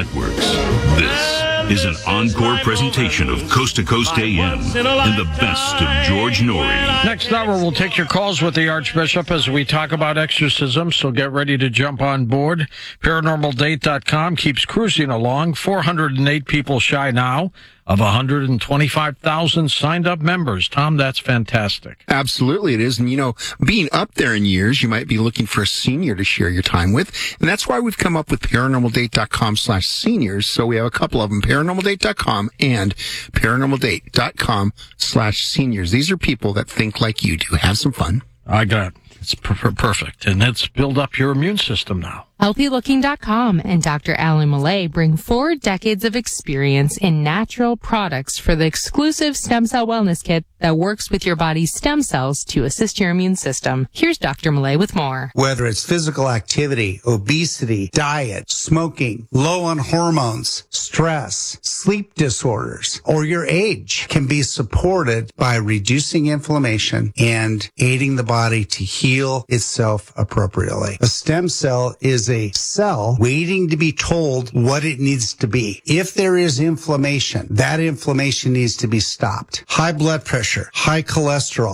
networks. This is an encore presentation of Coast to Coast AM and the best of George Noory. Next hour, we'll take your calls with the Archbishop as we talk about exorcism, so get ready to jump on board. ParanormalDate.com keeps cruising along. 408 people shy now of 125,000 signed-up members. Tom, that's fantastic. Absolutely it is. And, being up there in years, you might be looking for a senior to share your time with. And that's why we've come up with ParanormalDate.com/seniors. So we have a couple of them, ParanormalDate.com and ParanormalDate.com/seniors. These are people that think like you do. Have some fun. I got it. It's perfect. And it's build up your immune system now. HealthyLooking.com and Dr. Alan Millay bring 4 decades of experience in natural products for the exclusive Stem Cell Wellness Kit that works with your body's stem cells to assist your immune system. Here's Dr. Millay with more. Whether it's physical activity, obesity, diet, smoking, low on hormones, stress, sleep disorders, or your age can be supported by reducing inflammation and aiding the body to heal itself appropriately. A stem cell is a cell waiting to be told what it needs to be. If there is inflammation, that inflammation needs to be stopped. High blood pressure, high cholesterol,